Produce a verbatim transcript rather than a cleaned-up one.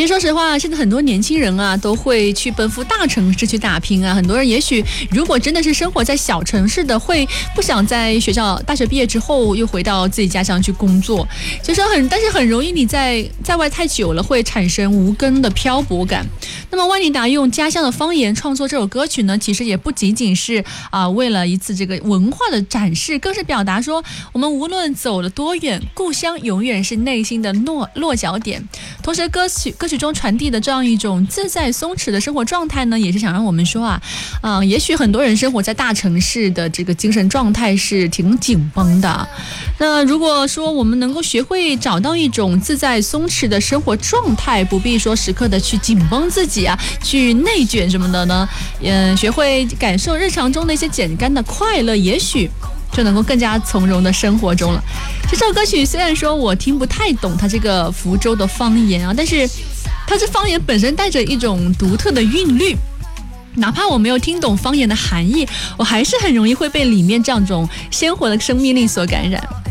其实说实话，现在很多年轻人啊都会去奔赴大城市去打拼啊。很多人也许如果真的是生活在小城市的，会不想在学校大学毕业之后又回到自己家乡去工作，就是很但是很容易你在在外太久了，会产生无根的漂泊感。那么万妮达用家乡的方言创作这首歌曲呢，其实也不仅仅是啊、呃、为了一次这个文化的展示，更是表达说我们无论走了多远，故乡永远是内心的落落脚点。同时歌曲歌曲中传递的这样一种自在松弛的生活状态呢，也是想让我们说啊，啊、呃，也许很多人生活在大城市的这个精神状态是挺紧绷的。那如果说我们能够学会找到一种自在松弛的生活状态，不必说时刻的去紧绷自己啊，去内卷什么的呢，嗯，学会感受日常中的一些简单的快乐，也许就能够更加从容的生活中了。这首歌曲虽然说我听不太懂它这个福州的方言啊，但是它这方言本身带着一种独特的韵律，哪怕我没有听懂方言的含义，我还是很容易会被里面这样一种鲜活的生命力所感染。